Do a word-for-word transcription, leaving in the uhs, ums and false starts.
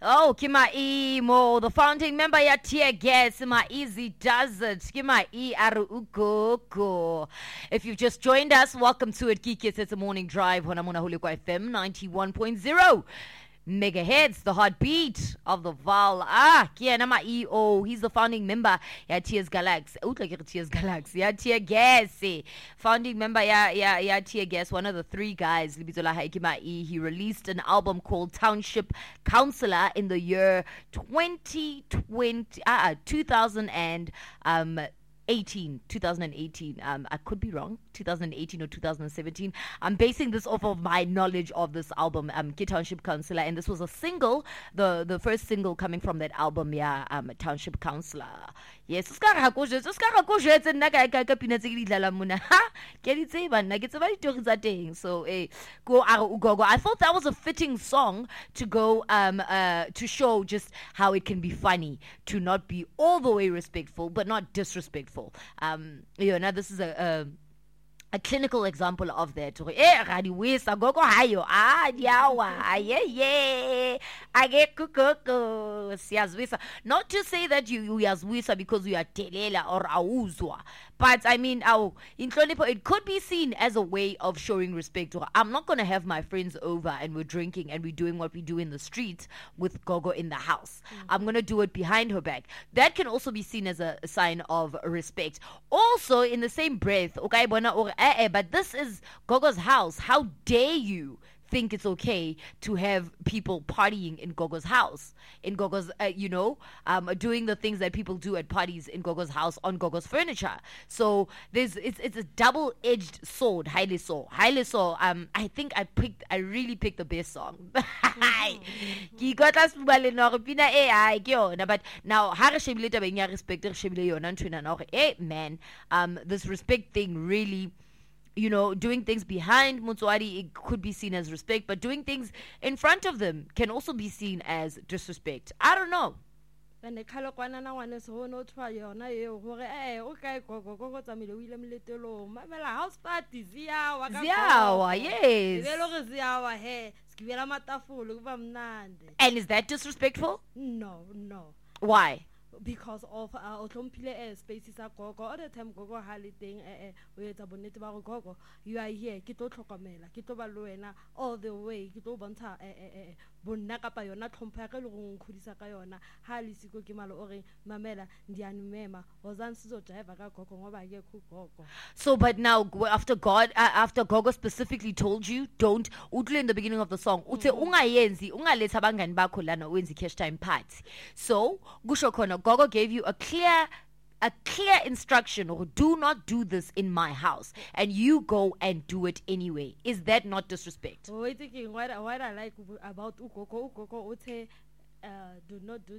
Oh, Kima Imo, the founding member ya Tear Gas, Ma Easy Does It, Kima E Aru Ukoko. If you've just joined us, welcome to it, Geek. It's a morning drive on Amuna Hulikwa F M ninety-one point zero. Megahertz, the heartbeat of the Val. Ah, Kianama E O. He's the founding member. Yeah, Tears Galax. Out like Tears Galax. Yeah, Tear Gas. Founding member. Yeah, yeah, yeah, Tear Gas. One of the three guys. Libitola Haikima E. He released an album called Township Counselor in the year twenty twenty. Ah, uh, two thousand and um. eighteen, twenty eighteen. Um, I could be wrong. twenty eighteen or twenty seventeen. I'm basing this off of my knowledge of this album, um, Township Counselor, and this was a single, the the first single coming from that album, yeah, um, Township Counselor. Yes, it's got a course. It's got a course. It's a naga kaka pinatsi la muna. Ha, get it say man. Like it's a very tough thing. So, eh, go go. I thought that was a fitting song to go um uh to show just how it can be funny to not be all the way respectful, but not disrespectful. Um, you know, now this is a. a A clinical example of that. Eh, radi wisa gogo hayo. Ah, diawa. Yeah, yeah. I get kukoko. Siyazwisa. Not to say that you uyazwisa because you are telela or awuzwa. But I mean, our it could be seen as a way of showing respect. I'm not going to have my friends over and we're drinking and we're doing what we do in the streets with Gogo in the house. Mm-hmm. I'm going to do it behind her back. That can also be seen as a, a sign of respect. Also, in the same breath, okay, but this is Gogo's house. How dare you think it's okay to have people partying in Gogo's house, in Gogo's, uh, you know, um, doing the things that people do at parties in Gogo's house on Gogo's furniture. So there's, it's it's a double-edged sword. Highly so, highly so. Um, I think I picked, I really picked the best song. But now, hey man, um, this respect thing really. You know, doing things behind Mutsuari, it could be seen as respect, but doing things in front of them can also be seen as disrespect. I don't know. Ziawa, yes. And is that disrespectful? No, no. Why? Because of uh uh, spaces are gogo all the time gogo holiday eh we etsa bonnete ba go gogo you are here ke tlo tlhokomela ke tlo ba le wena all the way ke tlo bontsha eh eh bonna kapa yona tlhompha ka le go nkgodisa ka yona ha le siko ke malo ore mamela ndi anumema wozan sizo driver ka gogo ngoba ke ku gogo. So but now after God uh, after Gogo specifically told you don't utle in the beginning of the song uthe ungayenzi ungaletha abangani bakho lana wenzi cash time party. So kusho khona Gogo gave you a clear a clear instruction or do not do this in my house and you go and do it anyway. Is that not disrespect? Oh, I think what, what I like about Ukoko Ukoko Ute uh, do not do